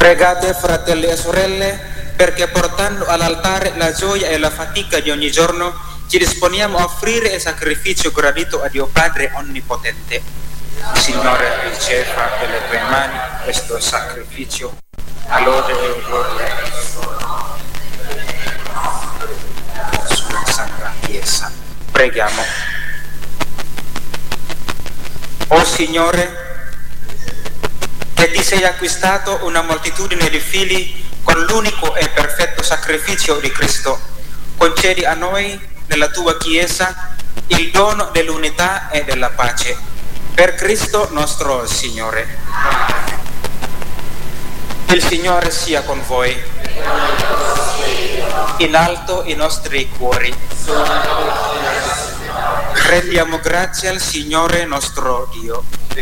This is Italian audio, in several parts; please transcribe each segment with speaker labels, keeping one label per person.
Speaker 1: Pregate, fratelli e sorelle, perché portando all'altare la gioia e la fatica di ogni giorno ci disponiamo a offrire il sacrificio gradito a Dio Padre Onnipotente. Il Signore riceva dalle tue mani questo sacrificio a lode e gloria sulla Sacra Chiesa. Preghiamo. O Signore, che ti sei acquistato una moltitudine di figli con l'unico e perfetto sacrificio di Cristo, concedi a noi, nella tua Chiesa, il dono dell'unità e della pace. Per Cristo nostro Signore. Il Signore sia con voi. In alto i nostri cuori. Rendiamo grazie al Signore nostro Dio.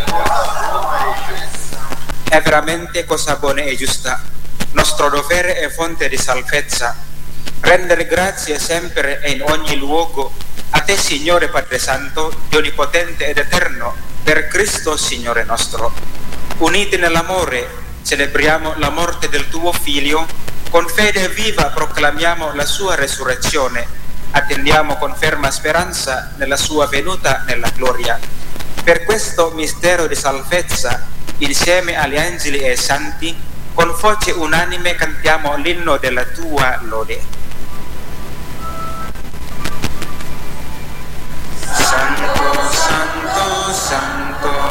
Speaker 1: È veramente cosa buona e giusta, nostro dovere e fonte di salvezza, rendere grazie sempre e in ogni luogo a te, Signore Padre Santo, Dio Onnipotente ed Eterno, per Cristo Signore nostro. Uniti nell'amore, celebriamo la morte del tuo Figlio, con fede viva proclamiamo la sua resurrezione, attendiamo con ferma speranza nella sua venuta nella gloria. Per questo mistero di salvezza, insieme agli angeli e ai santi, con voce unanime cantiamo l'inno della tua lode. Santo, Santo, Santo,